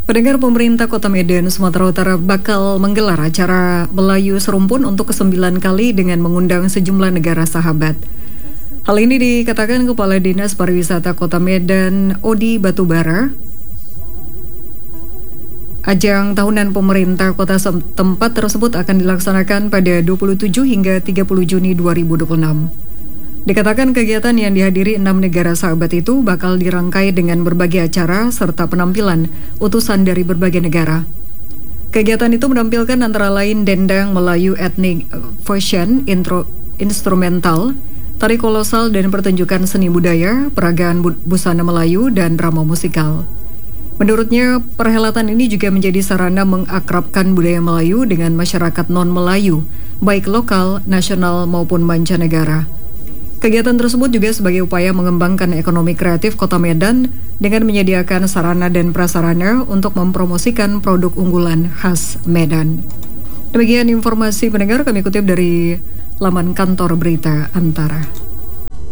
Pendengar, pemerintah Kota Medan, Sumatera Utara bakal menggelar acara Melayu Serumpun untuk ke-9 kali dengan mengundang sejumlah negara sahabat. Hal ini dikatakan Kepala Dinas Pariwisata Kota Medan, Odi Batubara. Ajang tahunan pemerintah kota setempat tersebut akan dilaksanakan pada 27 hingga 30 Juni 2026. Dikatakan kegiatan yang dihadiri 6 negara sahabat itu bakal dirangkai dengan berbagai acara serta penampilan utusan dari berbagai negara. Kegiatan itu menampilkan antara lain dendang Melayu Ethnic Fashion instrumental, tari kolosal dan pertunjukan seni budaya, peragaan busana Melayu dan drama musikal. Menurutnya, perhelatan ini juga menjadi sarana mengakrabkan budaya Melayu dengan masyarakat non-Melayu, baik lokal, nasional maupun mancanegara. Kegiatan tersebut juga sebagai upaya mengembangkan ekonomi kreatif Kota Medan dengan menyediakan sarana dan prasarana untuk mempromosikan produk unggulan khas Medan. Demikian informasi pendengar kami kutip dari laman kantor berita Antara.